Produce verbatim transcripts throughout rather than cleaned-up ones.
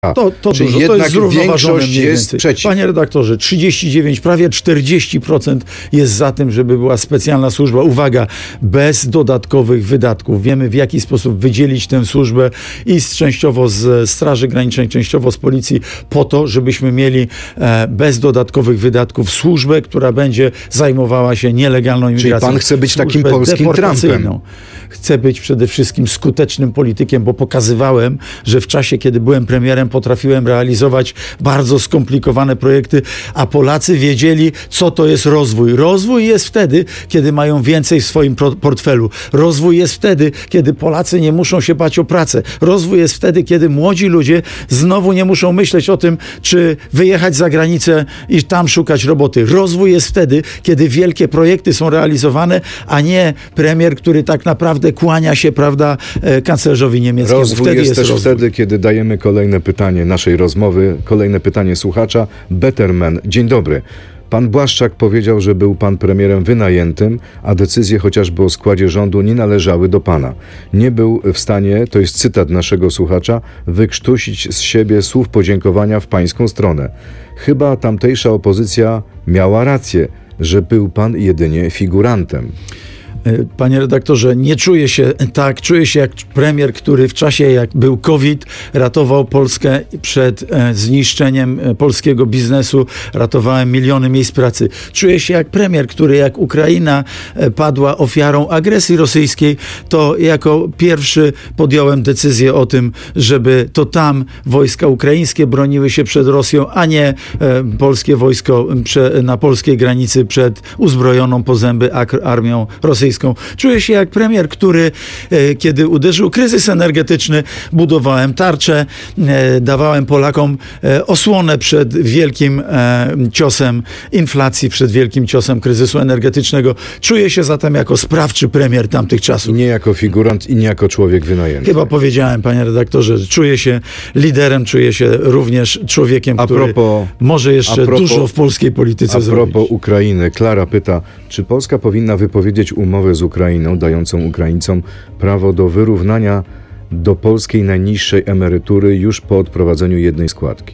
To, to Czyli dużo, jednak to jest zrównoważone większość mniej jest więcej. przeciw. Panie redaktorze, trzydzieści dziewięć, prawie czterdzieści procent jest za tym, żeby była specjalna służba. Uwaga, bez dodatkowych wydatków. Wiemy, w jaki sposób wydzielić tę służbę i z, częściowo z Straży Granicznej, częściowo z Policji, po to, żebyśmy mieli e, bez dodatkowych wydatków służbę, która będzie zajmowała się nielegalną imigracją. Czyli pan chce być takim Służbę polskim deportacyjną. Trumpem. Chcę być przede wszystkim skutecznym politykiem, bo pokazywałem, że w czasie, kiedy byłem premierem, potrafiłem realizować bardzo skomplikowane projekty, a Polacy wiedzieli, co to jest rozwój. Rozwój jest wtedy, kiedy mają więcej w swoim portfelu. Rozwój jest wtedy, kiedy Polacy nie muszą się bać o pracę. Rozwój jest wtedy, kiedy młodzi ludzie znowu nie muszą myśleć o tym, czy wyjechać za granicę i tam szukać roboty. Rozwój jest wtedy, kiedy wielkie projekty są realizowane, a nie premier, który tak naprawdę kłania się, prawda, kanclerzowi niemieckiemu. Rozwój Wtedy jest, jest też rozwój. wtedy, kiedy dajemy kolejne pytanie naszej rozmowy, kolejne pytanie słuchacza. Betterman, dzień dobry. Pan Błaszczak powiedział, że był pan premierem wynajętym, a decyzje chociażby o składzie rządu nie należały do pana. Nie był w stanie, to jest cytat naszego słuchacza, wykrztusić z siebie słów podziękowania w pańską stronę. Chyba tamtejsza opozycja miała rację, że był pan jedynie figurantem. Panie redaktorze, nie czuję się tak, czuję się jak premier, który w czasie, jak był COVID, ratował Polskę przed e, zniszczeniem e, polskiego biznesu, ratowałem miliony miejsc pracy. Czuję się jak premier, który jak Ukraina e, padła ofiarą agresji rosyjskiej, to jako pierwszy podjąłem decyzję o tym, żeby to tam wojska ukraińskie broniły się przed Rosją, a nie e, polskie wojsko prze, na polskiej granicy przed uzbrojoną po zęby armią rosyjską. Czuję się jak premier, który e, kiedy uderzył kryzys energetyczny, budowałem tarczę, e, dawałem Polakom e, osłonę przed wielkim e, ciosem inflacji, przed wielkim ciosem kryzysu energetycznego. Czuję się zatem jako sprawczy premier tamtych czasów. I nie jako figurant, i nie jako człowiek wynajęty. Chyba powiedziałem, panie redaktorze, że czuję się liderem, czuję się również człowiekiem, A który propos, może jeszcze a propos, dużo w polskiej polityce A zrobić. propos Ukrainy, Klara pyta, czy Polska powinna wypowiedzieć umowę z Ukrainą, dającą Ukraińcom prawo do wyrównania do polskiej najniższej emerytury już po odprowadzeniu jednej składki?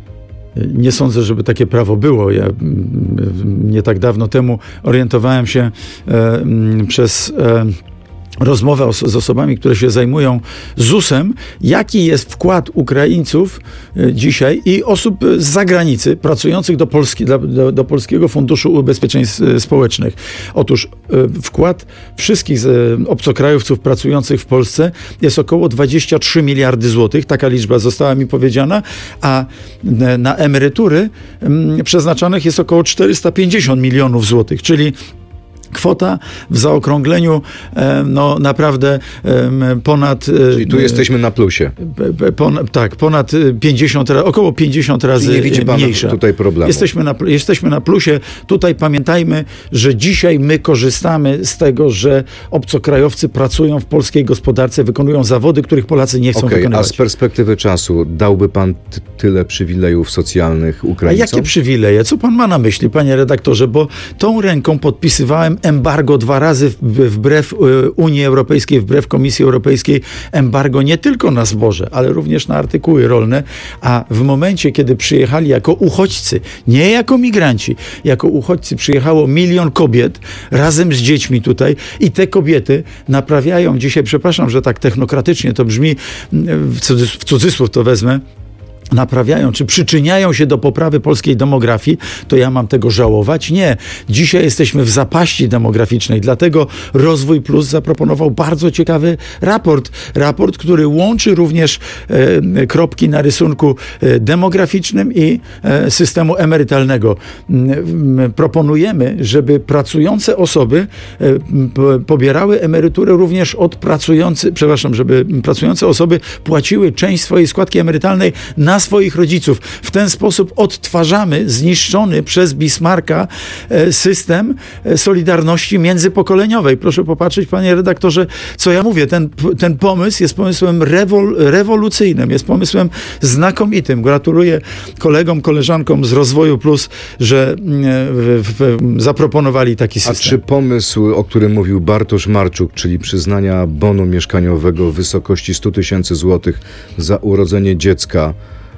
Nie sądzę, żeby takie prawo było. Ja mm, nie tak dawno temu orientowałem się e, m, przez e, rozmowę os- z osobami, które się zajmują zusem, jaki jest wkład Ukraińców e, dzisiaj i osób z zagranicy pracujących do, Polski, do, do, do Polskiego Funduszu Ubezpieczeń S- Społecznych. Otóż e, wkład wszystkich z, e, obcokrajowców pracujących w Polsce jest około dwadzieścia trzy miliardy złotych. Taka liczba została mi powiedziana, a e, na emerytury m, przeznaczanych jest około czterysta pięćdziesiąt milionów złotych, czyli kwota w zaokrągleniu e, no naprawdę e, ponad... E, Czyli tu jesteśmy na plusie. Pon, tak, ponad pięćdziesiąt, około pięćdziesiąt razy Czyli nie widzi pan mniejsza. tutaj problemu. Jesteśmy na, jesteśmy na plusie. Tutaj pamiętajmy, że dzisiaj my korzystamy z tego, że obcokrajowcy pracują w polskiej gospodarce, wykonują zawody, których Polacy nie chcą Okej, wykonywać. a z perspektywy czasu dałby pan t- tyle przywilejów socjalnych A Ukraińcom? jakie przywileje? Co pan ma na myśli, panie redaktorze? Bo tą ręką podpisywałem embargo dwa razy w- wbrew e, Unii Europejskiej, wbrew Komisji Europejskiej. Embargo nie tylko na zboże, ale również na artykuły rolne. A w momencie, kiedy przyjechali jako uchodźcy, nie jako migranci, jako uchodźcy przyjechało milion kobiet razem z dziećmi tutaj i te kobiety naprawiają dzisiaj, przepraszam, że tak technokratycznie to brzmi, w cudzys- w cudzysłów to wezmę, naprawiają, czy przyczyniają się do poprawy polskiej demografii, to ja mam tego żałować? Nie. Dzisiaj jesteśmy w zapaści demograficznej, dlatego Rozwój Plus zaproponował bardzo ciekawy raport. Raport, który łączy również e, kropki na rysunku e, demograficznym i e, systemu emerytalnego. M, proponujemy, żeby pracujące osoby e, p, pobierały emeryturę również od pracujących, przepraszam, żeby pracujące osoby płaciły część swojej składki emerytalnej na swoich rodziców. W ten sposób odtwarzamy zniszczony przez Bismarcka e, system e, solidarności międzypokoleniowej. Proszę popatrzeć, panie redaktorze, co ja mówię. Ten, ten pomysł jest pomysłem rewol, rewolucyjnym, jest pomysłem znakomitym. Gratuluję kolegom, koleżankom z Rozwoju Plus, że e, w, w, zaproponowali taki system. A czy pomysł, o którym mówił Bartosz Marczuk, czyli przyznania bonu mieszkaniowego w wysokości stu tysięcy złotych za urodzenie dziecka,